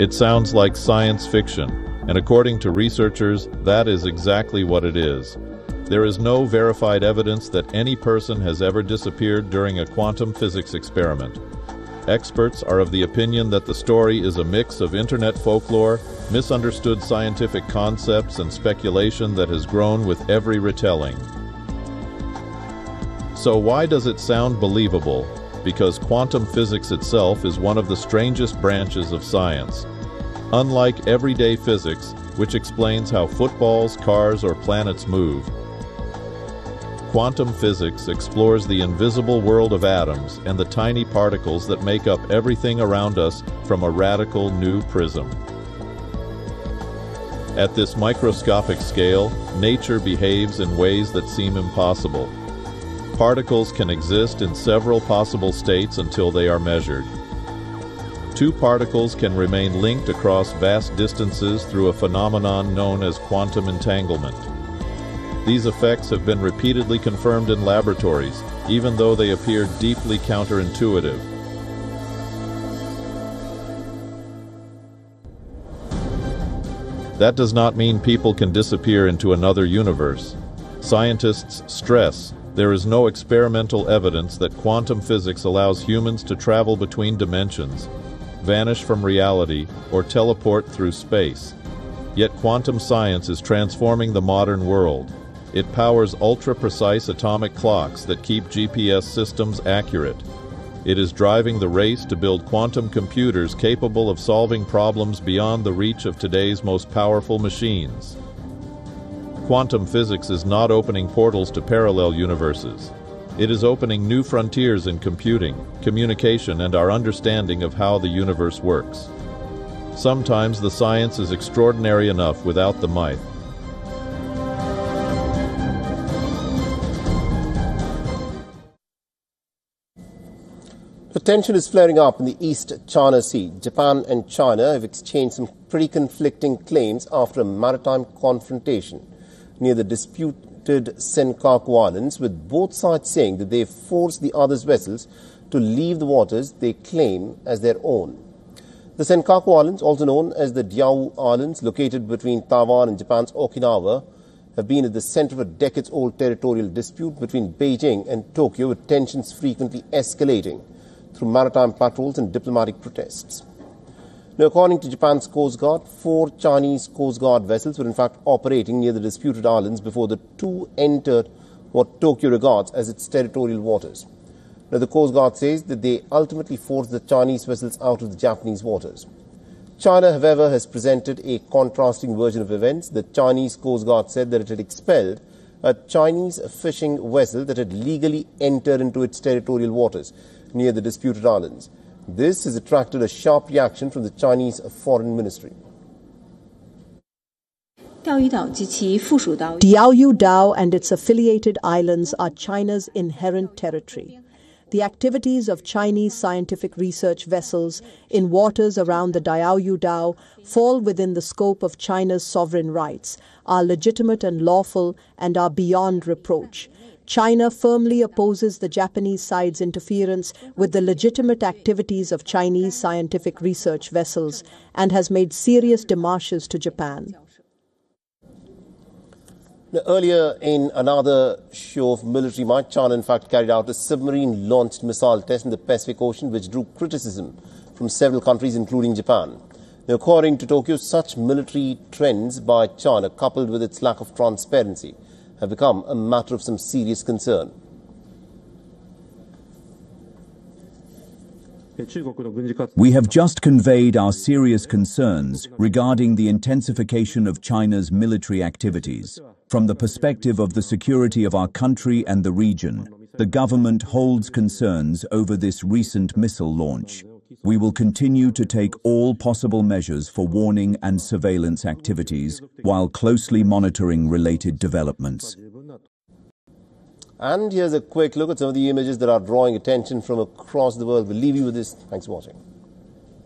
It sounds like science fiction, and according to researchers, that is exactly what it is. There is no verified evidence that any person has ever disappeared during a quantum physics experiment. Experts are of the opinion that the story is a mix of internet folklore, misunderstood scientific concepts, and speculation that has grown with every retelling. So why does it sound believable? Because quantum physics itself is one of the strangest branches of science. Unlike everyday physics, which explains how footballs, cars, or planets move, quantum physics explores the invisible world of atoms and the tiny particles that make up everything around us from a radical new prism. At this microscopic scale, nature behaves in ways that seem impossible. Particles can exist in several possible states until they are measured. Two particles can remain linked across vast distances through a phenomenon known as quantum entanglement. These effects have been repeatedly confirmed in laboratories, even though they appear deeply counterintuitive. That does not mean people can disappear into another universe. Scientists stress there is no experimental evidence that quantum physics allows humans to travel between dimensions, vanish from reality, or teleport through space. Yet quantum science is transforming the modern world. It powers ultra-precise atomic clocks that keep GPS systems accurate. It is driving the race to build quantum computers capable of solving problems beyond the reach of today's most powerful machines. Quantum physics is not opening portals to parallel universes. It is opening new frontiers in computing, communication, and our understanding of how the universe works. Sometimes the science is extraordinary enough without the myth. The tension is flaring up in the East China Sea. Japan and China have exchanged some pretty conflicting claims after a maritime confrontation near the disputed Senkaku Islands, with both sides saying that they forced the other's vessels to leave the waters they claim as their own. The Senkaku Islands, also known as the Diaoyu Islands, located between Taiwan and Japan's Okinawa, have been at the center of a decades-old territorial dispute between Beijing and Tokyo, with tensions frequently escalating through maritime patrols and diplomatic protests. Now, according to Japan's Coast Guard, 4 Chinese Coast Guard vessels were in fact operating near the disputed islands before the two entered what Tokyo regards as its territorial waters. Now, the Coast Guard says that they ultimately forced the Chinese vessels out of the Japanese waters. China, however, has presented a contrasting version of events. The Chinese Coast Guard said that it had expelled a Chinese fishing vessel that had legally entered into its territorial waters near the disputed islands. This has attracted a sharp reaction from the Chinese Foreign Ministry. Diaoyu Dao and its affiliated islands are China's inherent territory. The activities of Chinese scientific research vessels in waters around the Diaoyu Dao fall within the scope of China's sovereign rights, are legitimate and lawful, and are beyond reproach. China firmly opposes the Japanese side's interference with the legitimate activities of Chinese scientific research vessels and has made serious démarches to Japan. Now, earlier, in another show of military might, China in fact carried out a submarine-launched missile test in the Pacific Ocean, which drew criticism from several countries, including Japan. Now, according to Tokyo, such military trends by China, coupled with its lack of transparency, have become a matter of some serious concern. We have just conveyed our serious concerns regarding the intensification of China's military activities. From the perspective of the security of our country and the region, the government holds concerns over this recent missile launch. We will continue to take all possible measures for warning and surveillance activities while closely monitoring related developments. And here's a quick look at some of the images that are drawing attention from across the world. We'll leave you with this. Thanks for watching.